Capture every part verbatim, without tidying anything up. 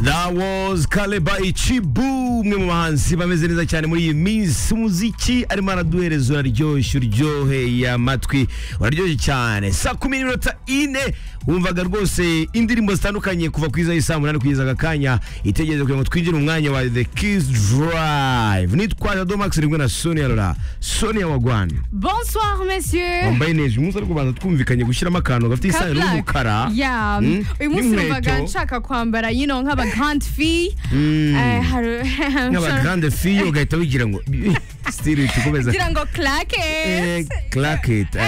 That was Kaleba Ichibu, umwe mu bahanzi bameze neza cyane muri iyi minsi. Umuziki arimo araduhereza uraryoshye, uryoheye amatwi, uraryoshye cyane. Saa kumi n'iminota ine wumvaga rwose indirimbo zitandukanye kuva ku isaha saa munani kugeza akanya itegereje kugira ngo twinjire mu mwanya wa The Kiss Drive. Nitwa Jado Max rimwe na Sonia Lola. Sonia Wagwan. Bonsoir messieurs. Wambaye neza umunsi ari kubanza twumvikanye gushyiramo akantu gafite isano n'umukara. Yeah. Uyu munsi numvaga nshaka kwambara you know nk'aba grande fille. Nk'aba grande fille ugahita wigira ngo still tukomeza. Ngira ngo claquette. Claquette.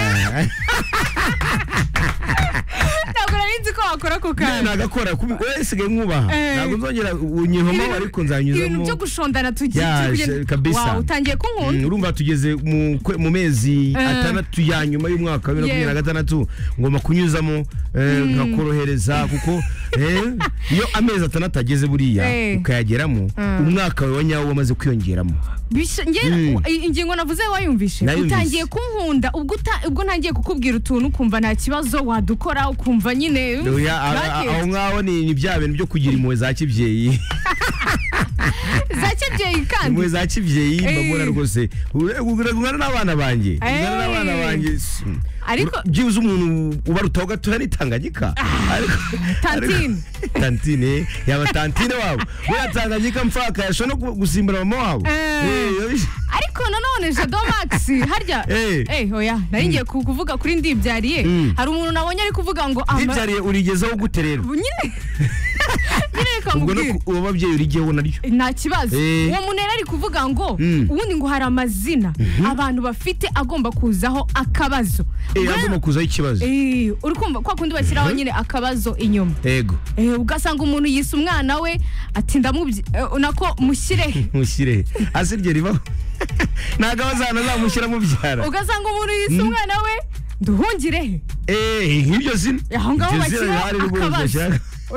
Ntabwo nzi ko wakora ku kantu. Nagakora wese nkubaha. Ntabwo nzongera unyihoma ariko nzanyuzamo. Ibintu byo gushondana tugiye kabisa. Wow, utangiye kunkunda. Urumva tugeze mu mezi atandatu ya nyuma y'umwaka wa bibiri na makumyabiri na gatandatu ngomba kunyuzamo nkakorohereza kuko iyo amezi atandatu ageze buriya ukayageramo umwaka wawe wanyawo wamaze kwiyongeramo. Ingingo navuze wayumvishe utangiye kunkunda ubwo ubwo ntangiye kukubwira utuntu ukumva nta kibazo wadukora ukumva nyine aho ngaho ni bya bintu byo kugira impuhwe za kibyeyi za kibyeyi kandi impuhwe za kibyeyi mbabona rwose ugana n'abana banjye ugana n'abana banjye ariko byibuze umuntu ubarutaho gatoya ni Tanganyika tantine tantine yaba tantine wabo we Tanganyika mfaka yashona gusimbura mama wabo ariko nanone Jado Max harya eh oya nari ngiye kuvuga kuri ndibyariye hari umuntu nabonye ari kuvuga ngo ndibyariye urigezaho gute rero nyine nyine kamubwira uwo babyeyi urigeho naryo nta kibazo uwo muntu ari kuvuga ngo ubundi ngo hari amazina abantu bafite agomba kuzaho akabazo eh agomba kuzaho ikibazo eh uri kumva kwa kundi bashyiraho nyine akabazo inyuma yego eh ugasanga umuntu yise umwana we ati ndamubye nako mushyire mushyire asirye ribaho naga bazana zamushyira mu byara ugasanga umuntu yise umwana we nduhungire eh nk'ibyo zina aho ngaho bashyira akabazo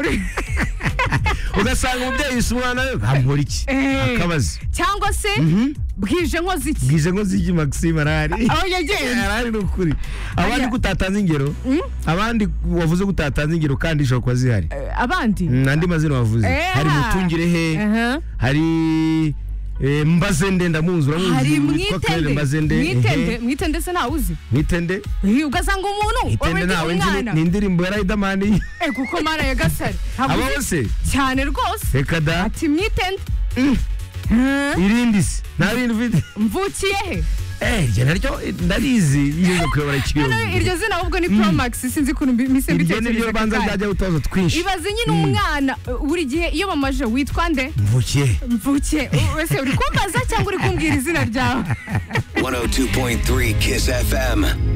ugasanga umubyeyi yise umwana we bamura iki akabazo cyangwa se bwije nkozi iki bwije nkozi iki Maxime arari aho yagenda arari n'ukuri abandi kutatanze ingero abandi wavuze kutatanze ingero kandi ishobora kuba zihari abandi nandi mazina wavuze hari mutungire he hari mbaze nde ndamuzura muzi hari mwitende mwitende mwitende se nta uzi mwitende ugasanga umuntu umwana ni indirimbo ya Riderman eh kuko mara ya gasare abo bose cyane rwose reka da ati mwitende irindi se nta bintu ufite mvukiye he eh je naryo ndarizi bizo kuyobora ikiyo iryo zina ahubwo ni Pro Max sinzi kuntu mise mbitekereza iryo banza byajya utozo twinshi ibaze nyine umwana buri gihe iyo bamaje witwa nde mvukiye mvukiye wese uri kumbaza cyangwa uri kumbwira izina ryawe one oh two point three Kiss F M.